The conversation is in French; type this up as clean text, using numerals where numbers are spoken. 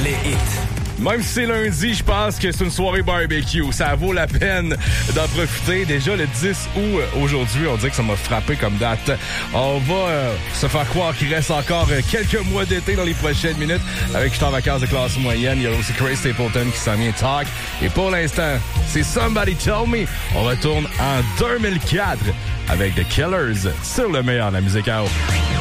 les hits. Même si c'est lundi, je pense que c'est une soirée barbecue. Ça vaut la peine d'en profiter. Déjà, le 10 août, aujourd'hui, on dirait que ça m'a frappé comme date. On va se faire croire qu'il reste encore quelques mois d'été dans les prochaines minutes. Avec J'étais en vacances de classe moyenne, il y a aussi Chris Stapleton qui s'en vient talk. Et pour l'instant, c'est Somebody Tell Me. On retourne en 2004 avec The Killers sur le meilleur de la musique à eau.